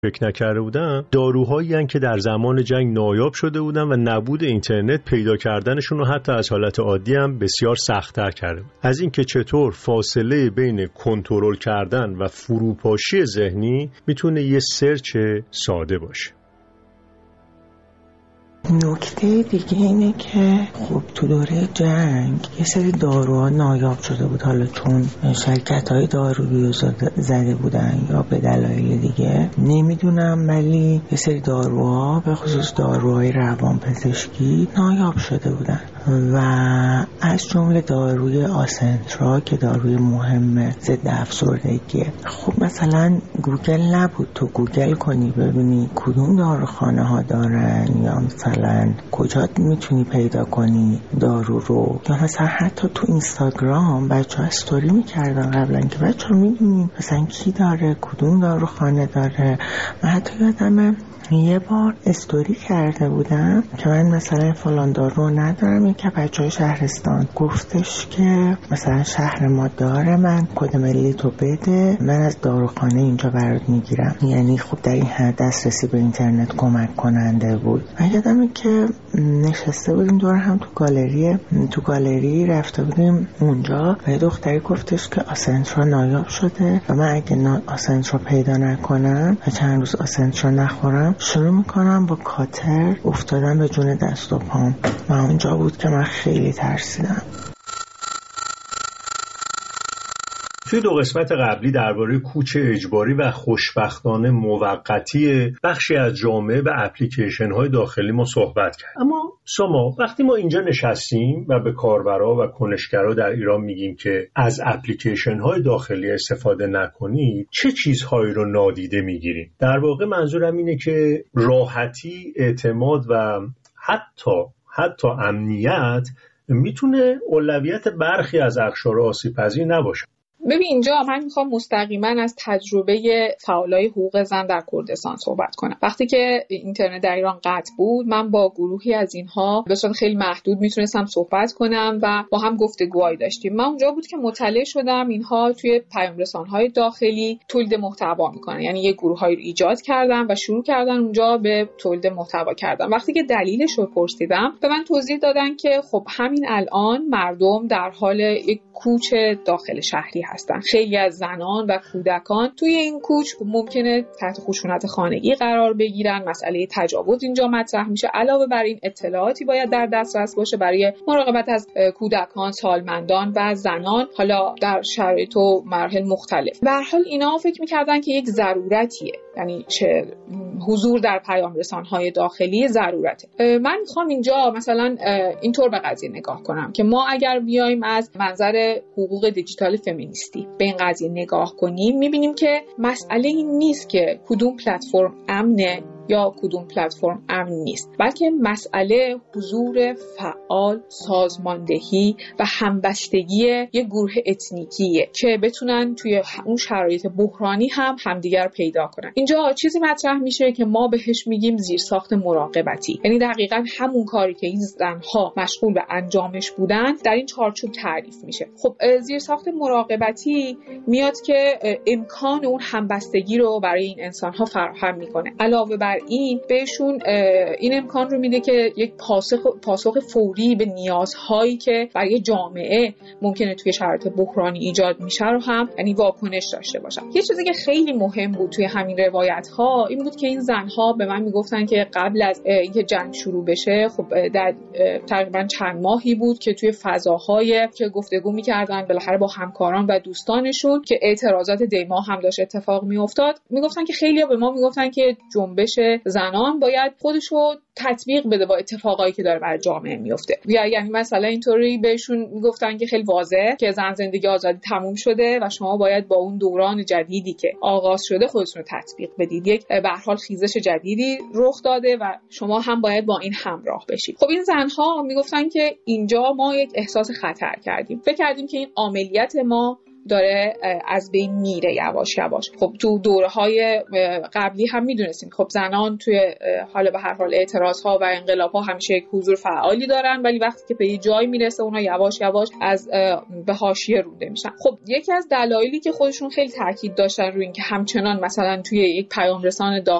فکر نکرده بودم داروهایی هستند که در زمان جنگ نایاب شده بودن و نبود اینترنت پیدا کردنشون رو حتی از حالت عادی هم بسیار سخت‌تر کرده. از اینکه چطور فاصله بین کنترل کردن و فروپاشی ذهنی میتونه یه سرچ ساده باشه. نکته دیگه اینه که خب تو دوره جنگ یه سری داروها نایاب شده بود، حالا چون شرکت‌های دارویی زده بودن یا به دلایل دیگه نمیدونم، ولی یه سری داروها به خصوص داروهای روانپزشکی نایاب شده بودن و از جمله داروی آسنترا که داروی مهم ضد افسردگیه. خب مثلا گوگل نبود تو گوگل کنی ببینی کدوم داروخانه ها دارن یا مثلا کجا میتونی پیدا کنی دارو رو، یا مثلا حتی تو اینستاگرام بچه‌ها استوری میکردن قبلا که بچه‌ها میدونین مثلا کی داره کدوم داروخانه داره. من حتی یادمه یه بار استوری کرده بودم که من مثلا فلان دارو ندارم، که بچه‌های شهرستان گفتش که مثلا شهر ما داره، من کد ملی تو بده من از داروخانه اینجا برات میگیرم. یعنی خب در این حد دسترسی به اینترنت کمک کننده بود. من یادمه که نشسته بودیم دور هم تو گالری رفته بودیم اونجا و یه دختری گفتش که آسنترا نایاب شده و من اگه آسنترا پیدا نکنم و چند روز آسنترا نخورم شروع میکنم با کاتر افتادن به جون دست و پام. و اونجا بود که من خیلی ترسیدم. توی 2 قسمت قبلی درباره کوچ اجباری و خوشبختانه موقتی بخشی از جامعه و اپلیکیشن‌های داخلی ما صحبت کردیم. اما ساما، وقتی ما اینجا نشستیم و به کاربرا و کنشگرا در ایران میگیم که از اپلیکیشن‌های داخلی استفاده نکنید، چه چیزهایی رو نادیده میگیریم؟ در واقع منظورم اینه که راحتی، اعتماد و حتی امنیت میتونه اولویت برخی از اقشار آسیب‌پذیر نباشه. ببین اینجا من میخوام مستقیما از تجربه فعالای حقوق زن در کردستان صحبت کنم. وقتی که اینترنت در ایران قطع بود، من با گروهی از اینها به صورت خیلی محدود میتونستم صحبت کنم و با هم گفتگوهایی داشتیم. من اونجا بود که مطلع شدم اینها توی پیام رسان‌های داخلی تولید محتوا میکنن، یعنی یه گروهایی رو ایجاد کردن و شروع کردن اونجا به تولید محتوا کردن. وقتی که دلیلش رو پرسیدم به من توضیح دادن که خب همین الان مردم در حال یک کوچ داخل شهری هستن. خیلی از زنان و کودکان توی این کوچ ممکنه تحت خشونت خانگی قرار بگیرن. مسئله تجاوز اینجا مطرح میشه. علاوه بر این اطلاعاتی باید در دسترس باشه برای مراقبت از کودکان، سالمندان و زنان، حالا در شرایط و مراحل مختلف. به هر حال اینا فکر می‌کردن که یک ضرورتیه، یعنی چه حضور در پیام رسان‌های داخلی ضرورته. من می‌خوام اینجا مثلا اینطور به قضیه نگاه کنم که ما اگر بیایم از منظر حقوق دیجیتال فمینیستی به این قضیه نگاه کنیم، می‌بینیم که مسئله این نیست که کدوم پلتفرم امنه یا کدوم پلتفرم امن نیست، بلکه مسئله حضور فعال، سازماندهی و همبستگی یک گروه اتنیکیه که بتونن توی اون شرایط بحرانی هم همدیگر پیدا کنن. اینجا چیزی مطرح میشه که ما بهش میگیم زیرساخت مراقبتی، یعنی دقیقاً همون کاری که این زنها مشغول به انجامش بودن در این چارچوب تعریف میشه. خب زیرساخت مراقبتی میاد که امکان اون همبستگی رو برای این انسان‌ها فراهم میکنه. علاوه بر این بهشون این امکان رو میده که یک پاسخ فوری به نیازهایی که برای جامعه ممکنه توی شرایط بحرانی ایجاد میشه رو هم یعنی واکنش داشته باشن. یه چیزی که خیلی مهم بود توی همین روایت ها این بود که این زنها به من میگفتن که قبل از اینکه جنگ شروع بشه، خب در تقریبا چند ماهی بود که توی فضاهای که گفتگو میکردن بالاخره با همکاران و دوستانشون که اعتراضات دیما هم داشت اتفاق میافتاد، میگفتن که خیلی‌ها به ما میگفتن که جنبش زنان باید خودشو تطبیق بده با اتفاقایی که داره برای جامعه میفته. یعنی مثلا اینطوری بهشون میگفتن که خیلی واضحه که زن زندگی آزادی تموم شده و شما باید با اون دوران جدیدی که آغاز شده خودتون رو تطبیق بدید. یک به هر حال خیزش جدیدی رخ داده و شما هم باید با این همراه بشید. خب این زنها میگفتن که اینجا ما یک احساس خطر کردیم. فکر کردیم که این عملیات ما داره از بین میره یواش یواش. خب تو دوره‌های قبلی هم میدونستیم خب زنان توی حالا به هر حال اعتراض‌ها و انقلاب‌ها همیشه یک حضور فعالی دارن، ولی وقتی که به یه جای میرسه اونها یواش یواش از به حاشیه رونده میشن. خب یکی از دلایلی که خودشون خیلی تاکید داشتن روی این که همچنان مثلا توی یک پیام رسان